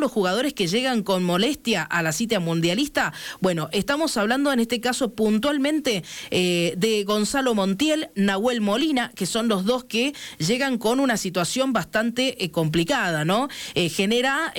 los jugadores que llegan con molestia a la cita mundialista? Bueno, estamos hablando en este caso puntualmente de Gonzalo Montiel, Nahuel Molina, que son los dos que llegan con una situación bastante complicada, ¿no? Genera,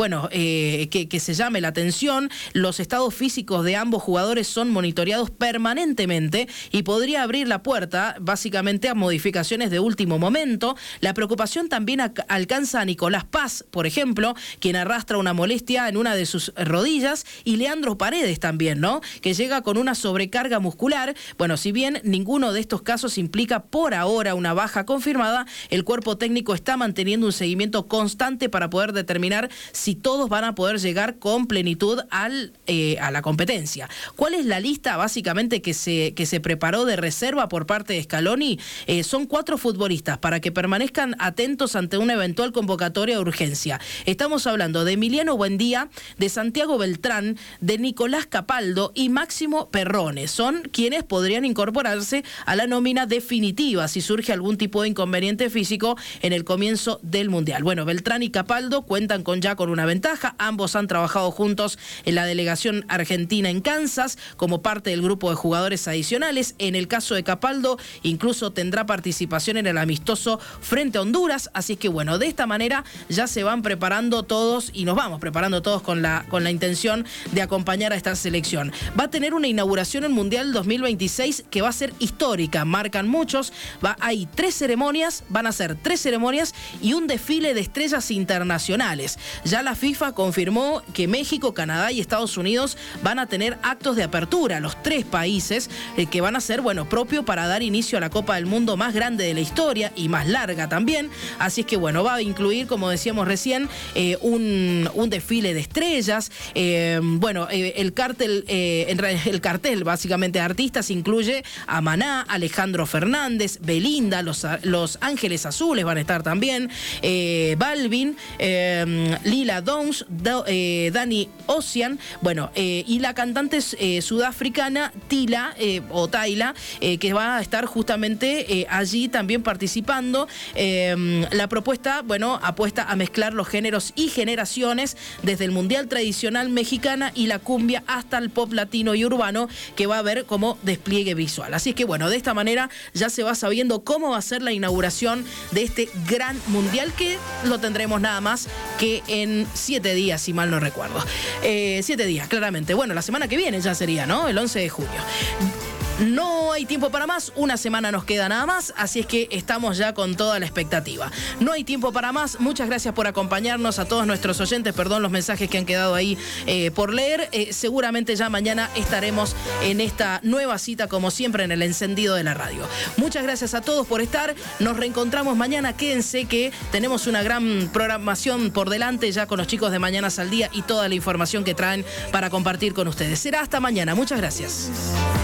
que se llame la atención. Los estados físicos de ambos jugadores son monitoreados permanentemente y podría abrir la puerta básicamente a modificaciones de último momento. La preocupación también alcanza a Nicolás Paz, por ejemplo, quien arrastra una molestia en una de sus rodillas, y Leandro Paredes también, ¿no? Que llega con una sobrecarga muscular. Bueno, si bien ninguno de estos casos implica por ahora una baja confirmada, el cuerpo técnico está manteniendo un seguimiento constante para poder determinar si todos van a poder llegar con plenitud a la competencia. ¿Cuál es la lista básicamente que se preparó de reserva por parte de Scaloni? Son 4 futbolistas para que permanezcan atentos ante una eventual convocatoria de urgencia. Estamos hablando de Emiliano Buendía, de Santiago Beltrán, de Nicolás Capaldo y Máximo Perrone. Son quienes podrían incorporarse a la nómina definitiva si surge algún tipo de inconveniente físico en el comienzo del Mundial. Bueno, Beltrán y Capaldo cuentan ya con una ventaja. Ambos han trabajado juntos en la delegación argentina en Kansas como parte del grupo de jugadores adicionales. En el caso de Capaldo, incluso tendrá participación en el amistoso frente a Honduras. Así que bueno, de esta manera ya se van preparando todos y nos vamos preparando todos con la intención de acompañar a esta selección. Va a tener una inauguración en Mundial 2026 que va a ser histórica, marcan muchos. Hay 3 ceremonias, van a ser 3 ceremonias y un desfile de estrellas internacionales. Ya la FIFA confirmó que México, Canadá y Estados Unidos van a tener actos de apertura, los 3 países que van a ser, propio para dar inicio a la Copa del Mundo más grande de la historia y más larga también. Así es que va a incluir, como decíamos recién, un desfile de estrellas. El cartel básicamente de artistas incluye a Maná, Alejandro Fernández, Belinda, los Ángeles Azules van a estar también, Balvin, Lila Downs, Dani Ocean, y la cantante sudafricana Tila, que va a estar justamente allí también participando. La propuesta, apuesta a mezclar los géneros y generaciones, desde el mundial tradicional mexicana y la cumbia hasta el pop latino y urbano, que va a haber como despliegue visual. Así es que de esta manera ya se va sabiendo cómo va a ser la inauguración de este gran mundial, que lo tendremos nada más que en 7 días, si mal no recuerdo. 7 días, claramente. La semana que viene ya sería, ¿no? El 11 de junio. No hay tiempo para más, una semana nos queda nada más, así es que estamos ya con toda la expectativa. No hay tiempo para más, muchas gracias por acompañarnos, a todos nuestros oyentes, perdón los mensajes que han quedado ahí por leer. Seguramente ya mañana estaremos en esta nueva cita, como siempre, en el encendido de la radio. Muchas gracias a todos por estar, nos reencontramos mañana, quédense que tenemos una gran programación por delante ya con los chicos de Mañanas al Día y toda la información que traen para compartir con ustedes. Será hasta mañana, muchas gracias.